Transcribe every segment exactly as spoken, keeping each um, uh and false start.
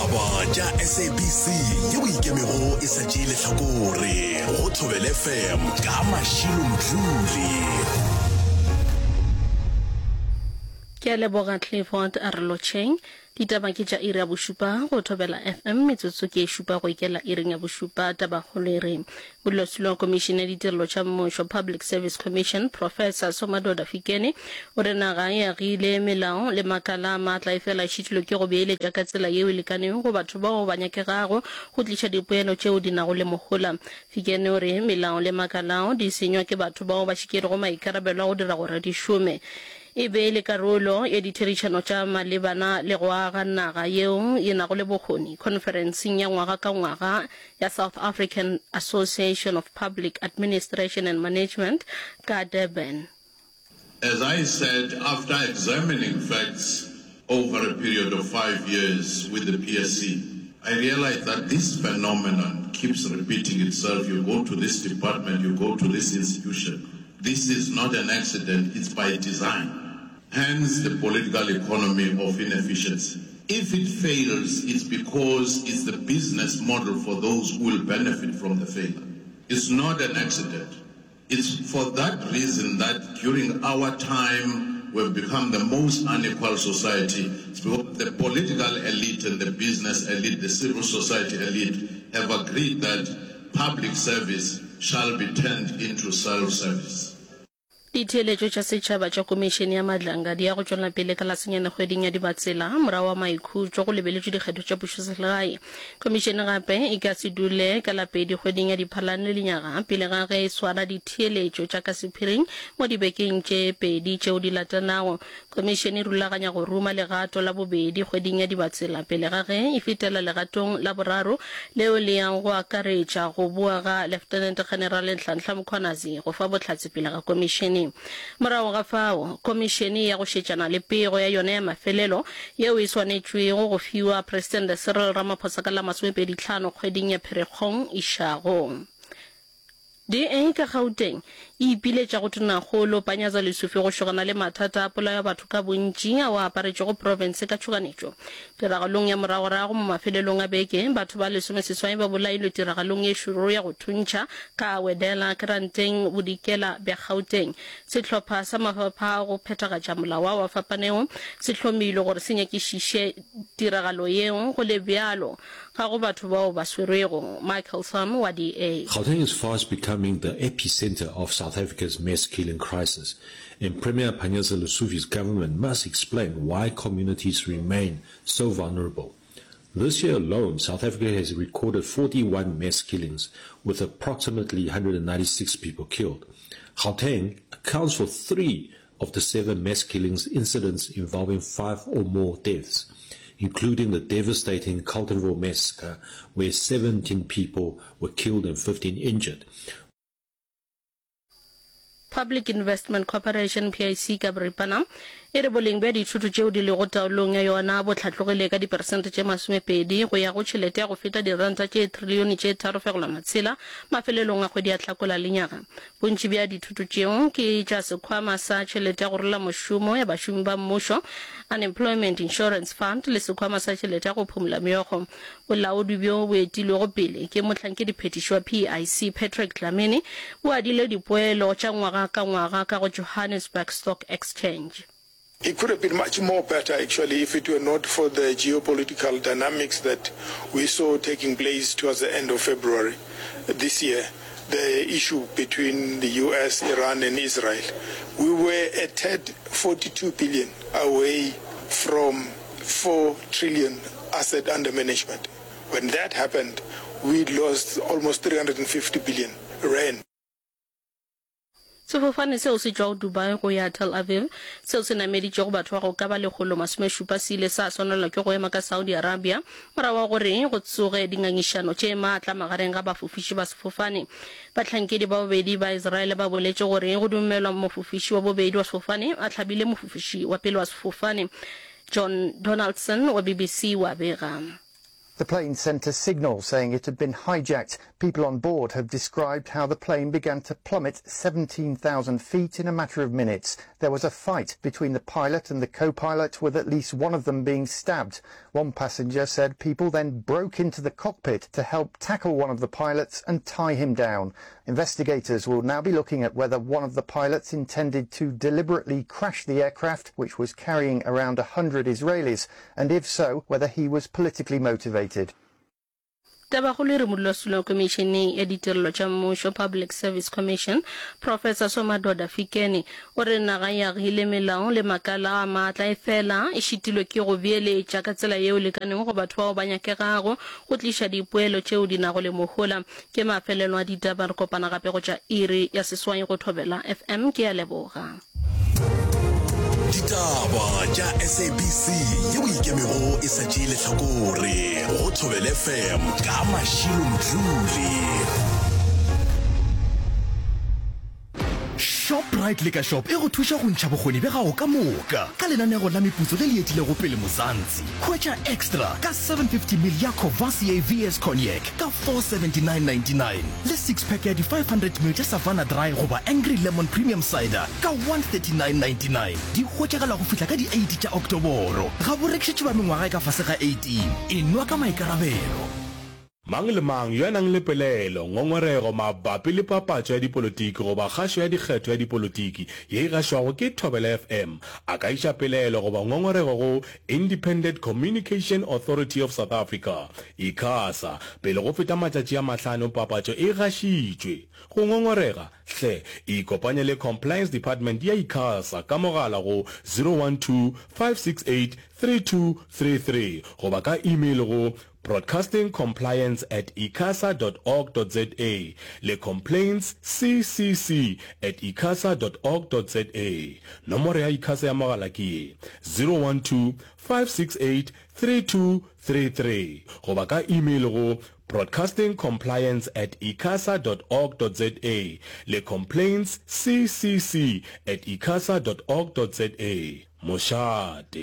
ditaba tša S A B C ye boikemego e sa tšeile hlakore go Thobela F M ka Mashilo Mdluli. Ke a leboga Clifford Arlocheng. Ditaba ke tša iri ya bošupa go Thobela F M metsotso ke šupa go ikela iring ya bošupa taba kgolo e re Modulasetulo wa Komišene ya Ditirelo tša Mmušo Public Service Commission Professor Somadoda Fikeni o re naga e agile melao le makala a maatla e fela šitilo ke go beeletša ka tsela yeo e lekaneng go batho bao ba nyakegago go tliša dipoelo tšeo di nago le mogola. Fikeni o re melao le makala ao di senywa ke batho bao ba šikere go maikarabelo a go dira gore di šome. E be le karolo ya ditherišano tša malebana le go aga naga yeo e nago le bokgoni conferenceng ya ngwaga ka ngwaga ya South African Association of Public Administration and Management ka Durban. As I said, after examining facts over a period of five years with the P S C, I realized that this phenomenon keeps repeating itself. You go to this department, you go to this institution. This is not an accident, it's by design. Hence the political economy of inefficiency. If it fails, it's because it's the business model for those who will benefit from the failure. It's not an accident. It's for that reason that during our time we've become the most unequal society. It's because the political elite and the business elite, the civil society elite have agreed that public service shall be turned into self-service. Ditheletšo tša setšhaba tša Komišene ya Madlanga di ya go tšwela pele ka la senyane kgweding ya Dibatsela morago wa maikhutšo go lebeletšwe dikgetho tša pušoselegae. Komišene gape e ka se dule ka lapedi kgweding ya Diphalane lenyaga pele ga ge e swara ditheletšo tša ka sephiring mo dibekeng tše pedi tšeo di latanago. Komišene e rulaganya go ruma legato la bobedi kgweding ya Dibatsela pele ga ge e fetela legatong la boraro leo le yang go akaretša go bua ga Lieutenant General Nhlanhla Mkhwanazi go fa bohlatse pele ga Komišene. Morago ga fao Komišene ya go šetšana le pego ya yone ya mafelelo yeo e swanetšwego go fiwa President Cyril Ramaphosa ka la masomepedi hlano kgweding ya Pherekgong e šago. D A ka Gauteng e ipiletša go tonakgolo Panyaza Lesufi go šogana le mathata a polao ya batho ka bontši a o aparetše go province ka tšhoganetšo. Tiragalong ya moragorago mo mafelelong a beke batho ba lesomeseswai ba bolailwe tiragalong ye šoro ya go thuntšha ka Wedela Kranteng Bodikela bja Gauteng. Sehlopha sa mafapha a go phethagatša molao wa fapanego se hlomile gore se nyakišiše tiragalo yeo go le bjalo ga go batho bao ba swerego. Michael Sam wa D A. Gauteng is fast becoming the epicenter of South Africa's mass killing crisis, and Premier Panyaza Lesufi's government must explain why communities remain so vulnerable. This year alone, South Africa has recorded forty-one mass killings, with approximately one hundred ninety-six people killed. Gauteng accounts for three of the seven mass killings incidents involving five or more deaths, including the devastating Carletonville massacre, where seventeen people were killed and fifteen injured. Public Investment Corporation P I C ka Boripana e re boleng bja dithuto tšeo di lego taolong ya yona bo tlhatlogile ka diperesente tše masomepedi go ya go tšhelete ya go feta diranta tše trilione tše tharo fegola matshela mafelelong a kgwedi ya Hlakola lenyaga. Bontši bja dithuto tšeo ke tša sekhwama sa tšhelete ya go rola mošomo ya bašomi ba mmušo Unemployment Insurance Fund le sekhwama sa tšhelete ya go phumola meokgo. Bolaodi bjo bo etilwego pele ke mohlankedi phetiši wa P I C Patrick Dlamini bo adile dipoelo tša ngwaga ka ngwaga ka go Johannesburg Stock Exchange. It could have been much more better, actually, if it were not for the geopolitical dynamics that we saw taking place towards the end of February this year, the issue between the U S, Iran, and Israel. We were at forty-two billion away from four trillion asset under management. When that happened, we lost almost three hundred fifty billion rand. Sefofane seo se tšwa Dubai go ya Tel Aviv seo se nameditše go batho ba go ka ba lekgolo masomešupa se ile sa swanelwa ke go ema ka Saudi Arabia morago wa gore go tsoge dingangišano tše maatla magareng ga bafofiši ba sefofane. Bahlankedi ba bobedi ba Israel ba boletše gore go dumelwa mofofiši wa bobedi wa sefofane a tlhabile mofofiši wa pele wa sefofane. John Donaldson wa B B C wa bega. The plane sent a signal saying it had been hijacked. People on board have described how the plane began to plummet seventeen thousand feet in a matter of minutes. There was a fight between the pilot and the co-pilot, with at least one of them being stabbed. One passenger said people then broke into the cockpit to help tackle one of the pilots and tie him down. Investigators will now be looking at whether one of the pilots intended to deliberately crash the aircraft, which was carrying around one hundred Israelis, and if so, whether he was politically motivated. Tabakuli Remulosula Commission e Editor Chamusho Public Service Commission, Professor Somadoda Fikeni, Ore Nagaya Hilemela, Le Makala, Mata Fela, Ishitilo Kiroviele, Chakatsela Yoli Kanu, Batwa Banyakeraro, Utlisha di Puelo Cheudina Role Mohola, Kema Feleno di Tabarco Panaraperocha Iri, Yasiswany Rotovela, F M Kialebora. Ditaba tša S A B C yeo ikemego e sajile hlakore go Thobela F M ka Mashilo Mdluli. Shoprite Liquor Shop e go thuša go ntšha bokgoni be gago ka moka ka lenaneo la meputso le le etile go pele Mozantsi. Khwetša extra ka seven fifty milliliters ya Courvoisier V S Cognac ka four seventy-nine ninety-nine le six pack ya di five hundred milliliters ya Savannah Dry goba Angry Lemon Premium Cider ka one thirty-nine ninety-nine. Di hwetšagala go fihla ka di eight tša Oktoboro. Ga bo rekišetše ba mengwaga e ka fase ga eighteen. Enwa ka maikarabelo. Mang le mang yo nang le pelelo ngongorego mabapi le papatso ya dipolotiki goba kgašo ya dikgetho ya dipolotiki ye e gašwago ke Thobela F M a ka iša pelelo goba ngongorego go Independent Communication Authority of South Africa ICASA pele go feta matšatši a mahlano papatso e gašitšwe go ngongorega hle ikopanye le Compliance Department ya ICASA ka mogala go zero one two five six eight three two three three goba ka email go broadcasting compliance at icasa dot org dot za le complaints ccc at icasa dot org dot za. Nomoro ya ICASA ya mogala ke zero one two five six eight three two three three goba ka email go broadcasting compliance at icasa dot org dot za le complaints ccc at icasa dot org dot za. Moshate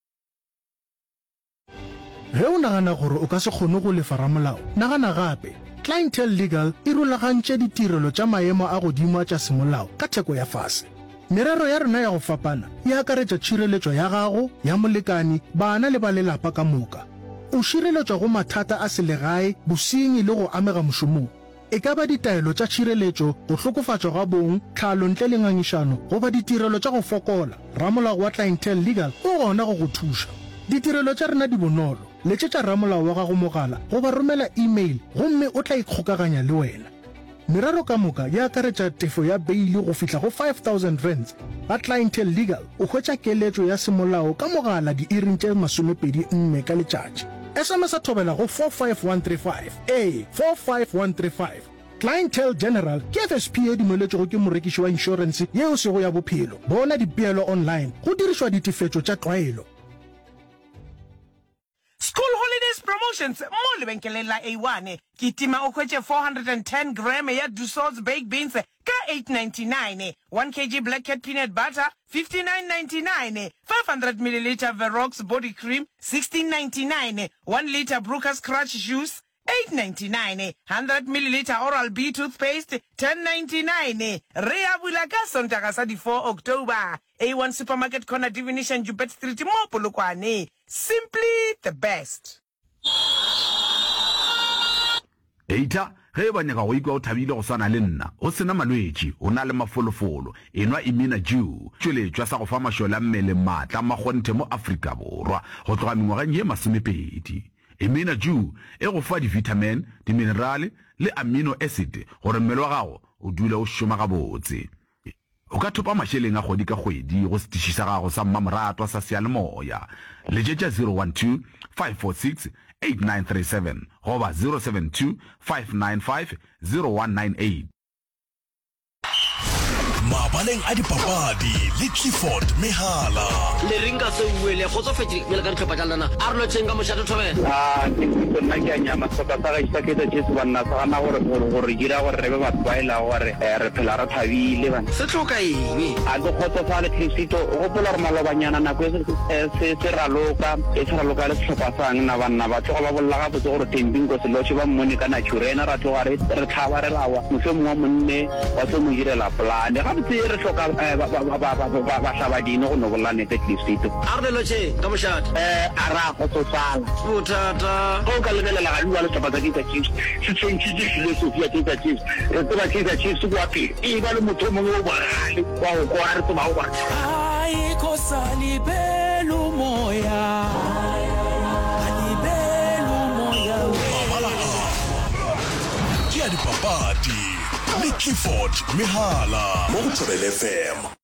ge o nagana gore o ka se kgone go lefa ramolao nagana gape Clientele Legal e rulagantše ditirelo tša maemo a godimo tša semolao ka theko ya fase. Merero ya rena ya go fapana e akaretša tšhireletšo ya gago ya molekani bana le ba lelapa ka moka. O šireletšwa go mathata a selegae bosenyi le go amega mošomong. E ka ba ditaelo tša tšhireletšo go hlokofatšwa ga bong tlhalo ntle le ngangišano goba ditirelo tša go fokola. Ramolao wa Clientele Legal o gona go go thuša. Ditirelo tša rena di bonolo. Letšetša ramolao wa gago mogala goba romela email gomme o tla ikgokaganya le wena. Merero ka moka ya akaretša tefo ya beili go fihla go five thousand rands. Ba Clientele Legal o hwetša keletšo ya semolao ka mogala di iring tše masomepedi nne ka letšatši. S M S a Thobela go four five one three five a four five one three five. Clientele General ke F S P e dumeletšego ke morekiši wa insurance yeo sego ya bophelo. Bona dipeelo online go dirišwa ditefetšo tša tlwaelo. School holidays promotions mo lebenkeleng la A one kitima o khwetše four hundred ten gram ya Dussault's baked beans ka eight ninety-nine, one kilogram black cat peanut butter fifty-nine ninety-nine, five hundred milliliters Verox body cream sixteen ninety-nine, one liter Brooker's Crunch juice eight ninety-nine, one hundred milliliters Oral B toothpaste ten ninety-nine. Rea bula ka Sontaga sa di four October. A one Supermarket Corner Divination Jupet Street mo Polokwane. Simply the best. Eita ge ba nyaka go ikwa o thabile go swana le nna o sena malwetši o na le mafolofolo enwa Imina Jew tšweletšwa sa go fa mašola mmele maatla magonthe mo Afrika Borwa go tloga mengwageng ye masomepedi. Imina Jew e go fa di-vitamin, di-minerale le amino acid gore mmele wa gago o dula o šoma gabotse. O ka thopa mašeleng a kgwedi ka kgwedi go setiši sa gago sa mmamoratwa sa seyalemoya letšetša zero one two five four six eight nine three seven goba zero seven two five nine five zero one nine eight. mabaleng a dipapadi le Clifford Mehala le ringa se uele go tsofetse le ka ditlhopha tsa lana a re lo tsenga moshato thobe ah ke nna ke anya masaka tsa ga itse ke tse banna sa na gore gore dira gore re be batho ba ila gore re phela ra thabile bana se tloka eng a go khotsa fa le Cliffito go pola re malobanyana na go se se raloka e se raloka le tlhopha sang na banna ba tloga ba bolla ga botse gore tembing go se lo tsheba mmone kana tshurena ra tloga re re tlhaba re lawa motho mongwe monne wa se mo direla plan ga botse re hloka ba hlabadino go no bolla nete Cliffito a re lo tse ka moshato eh ara go tsala botata go ka lebela la ga lwa le tlhopha tsa ditsa chiefs se tshentse di le Sofia ditsa chiefs re tloga ditsa chiefs go api e ba le motho mongwe o bogale wa go kwa re tloga go ai ko salibelo moya alibelo moya mabala ke a dipapadi le Clifford Mehala mo Thobela F M.